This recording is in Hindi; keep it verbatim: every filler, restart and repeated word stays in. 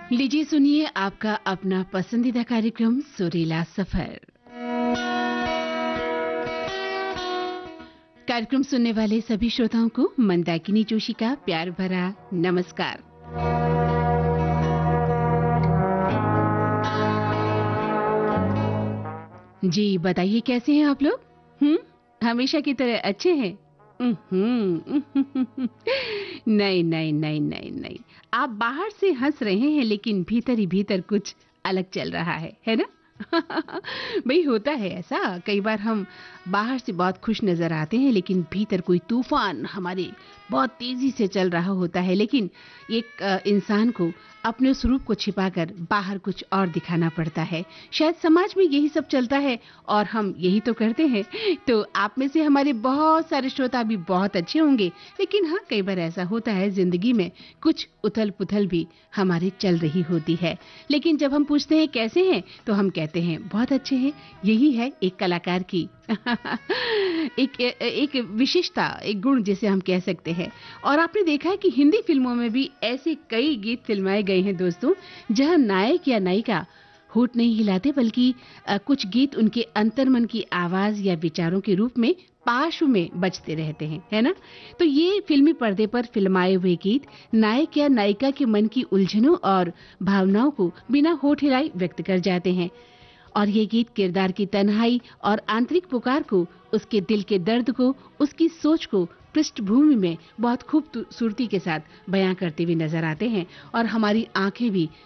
लीजिए सुनिए आपका अपना पसंदीदा कार्यक्रम सुरीला सफर। कार्यक्रम सुनने वाले सभी श्रोताओं को मंदाकिनी जोशी का प्यार भरा नमस्कार। जी बताइए कैसे हैं आप लोग? हम्म हमेशा की तरह अच्छे हैं? हम्म नहीं नहीं नहीं नहीं नहीं, आप बाहर से हंस रहे हैं लेकिन भीतर ही भीतर कुछ अलग चल रहा है, है ना? भाई होता है ऐसा, कई बार हम बाहर से बहुत खुश नजर आते हैं लेकिन भीतर कोई तूफान हमारे बहुत तेजी से चल रहा होता है। लेकिन एक अ, इंसान को अपने उस रूप को छिपाकर बाहर कुछ और दिखाना पड़ता है। शायद समाज में यही सब चलता है और हम यही तो करते हैं। तो आप में से हमारे बहुत सारे श्रोता भी बहुत अच्छे होंगे, लेकिन हाँ कई बार ऐसा होता है जिंदगी में कुछ उथल पुथल भी हमारी चल रही होती है। लेकिन जब हम पूछते हैं कैसे हैं तो हम कहते हैं बहुत अच्छे हैं। यही है एक कलाकार की एक एक विशेषता, एक गुण जिसे हम कह सकते हैं। और आपने देखा है कि हिंदी फिल्मों में भी ऐसे कई गीत फिल्माए गए हैं दोस्तों, जहां नायक या नायिका होठ नहीं हिलाते बल्कि अ, कुछ गीत उनके अंतर्मन की आवाज या विचारों के रूप में पार्श्व में बजते रहते हैं, है ना? तो ये फिल्मी पर्दे पर फिल्माए हुए गीत नायक या नायिका के मन की उलझनों और भावनाओं को बिना होठ हिलाए व्यक्त कर जाते हैं। और ये गीत किरदार की तन्हाई और आंतरिक पुकार को, उसके दिल के दर्द को, उसकी सोच को पृष्ठभूमि में बहुत खूबसूरती के साथ बयां करते हुए नजर आते हैं और हमारी आंखें भी